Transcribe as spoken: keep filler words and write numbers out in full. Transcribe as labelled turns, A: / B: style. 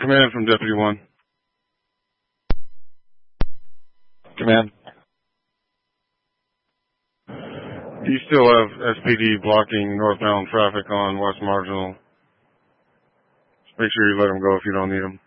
A: Command from Deputy one.
B: Command.
A: You still have S P D blocking northbound traffic on West Marginal. Just make sure you let them go if you don't need them.